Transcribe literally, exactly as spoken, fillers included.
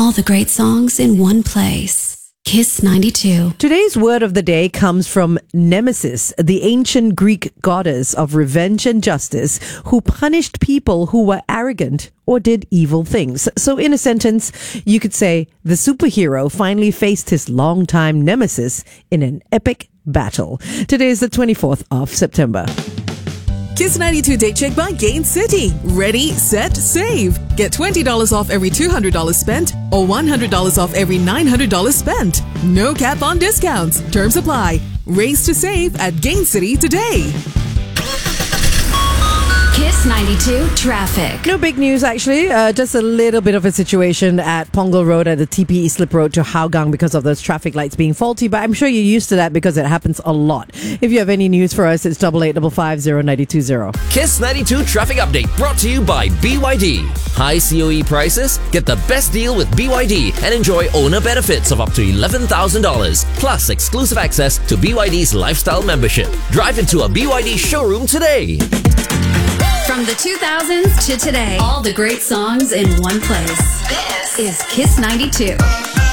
All the great songs in one place. Kiss ninety-two. Today's word of the day comes from Nemesis, the ancient Greek goddess of revenge and justice who punished people who were arrogant or did evil things. So in a sentence, you could say the superhero finally faced his longtime nemesis in an epic battle. Today is the twenty-fourth of September. Kiss ninety-two Date Check by Gain City. Ready, set, save. Get twenty dollars off every two hundred dollars spent or one hundred dollars off every nine hundred dollars spent. No cap on discounts. Terms apply. Race to save at Gain City today. Kiss ninety-two traffic. No big news, actually. Uh, just a little bit of a situation at Punggol Road at the T P E Slip Road to Hougang because of those traffic lights being faulty. But I'm sure you're used to that because it happens a lot. If you have any news for us, it's double eight double five zero nine two zero. Kiss ninety-two traffic update brought to you by B Y D. High C O E prices? Get the best deal with B Y D and enjoy owner benefits of up to eleven thousand dollars plus exclusive access to B Y D's lifestyle membership. Drive into a B Y D showroom today. From the two thousands to today, all the great songs in one place. This is Kiss ninety-two.